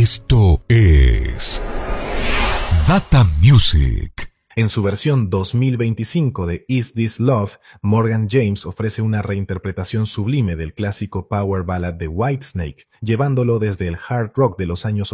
Esto es Data Music. En su versión 2025 de Is This Love, Morgan James ofrece una reinterpretación sublime del clásico power ballad de Whitesnake, llevándolo desde el hard rock de los años